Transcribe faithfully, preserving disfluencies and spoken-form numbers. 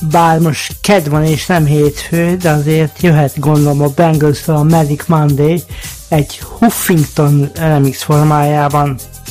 bár most kedd van és nem hétfő, de azért jöhet gondolom a Bangles-től a Manic Monday egy Huffington remix formájában.